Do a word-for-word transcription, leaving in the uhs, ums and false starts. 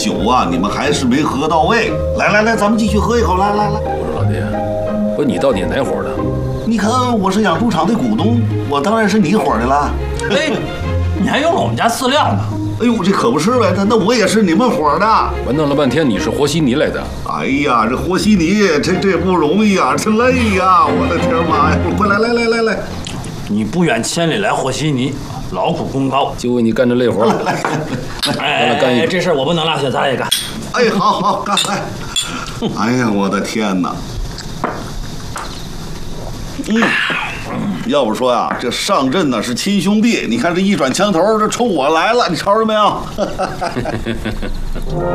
酒啊，你们还是没喝到位。来来来，咱们继续喝一口，来来来。 我说老弟，不是你到底哪伙的？ 你看我是养猪场的股东，我当然是你伙的了。 哎，你还用了我们家饲料呢？ 哎呦，这可不是呗，那那我也是你们伙的。 我弄了半天你是和稀泥来的。 哎呀，这和稀泥，这这不容易啊，这累呀！我的天妈呀！快来来来来来， 你不远千里来和稀泥，劳苦功高， 就为你干这累活。 来来哎， 干一这事儿我不能落下，咱也干。 哎，好好干来！哎呀，我的天哪！嗯。要不说呀、啊，这上阵呢是亲兄弟，你看这一转枪头，这冲我来了，你瞅着没有？